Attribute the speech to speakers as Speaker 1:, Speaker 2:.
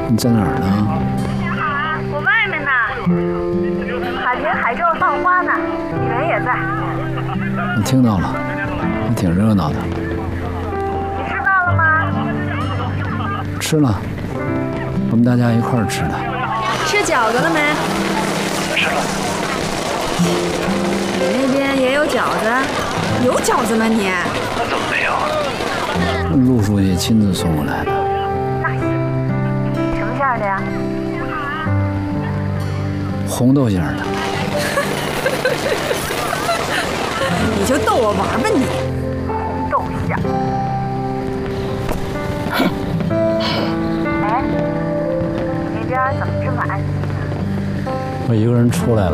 Speaker 1: 你在哪儿呢？
Speaker 2: 我外面呢，海田海肉放花呢，李文也在。
Speaker 1: 我听到了，还挺热闹的。
Speaker 2: 你吃饭了吗？
Speaker 1: 吃了，我们大家一块儿吃的。
Speaker 3: 吃饺子了没？
Speaker 1: 吃了。
Speaker 3: 你那边也有饺子？有饺子吗你？
Speaker 1: 那怎么没有？陆书记亲自送过来的。
Speaker 2: 那行，什么馅的呀？
Speaker 1: 红豆馅的。
Speaker 3: 你就逗我玩吧你。
Speaker 2: 红豆馅。哎，你那边怎么这么安静啊？
Speaker 1: 我一个人出来了。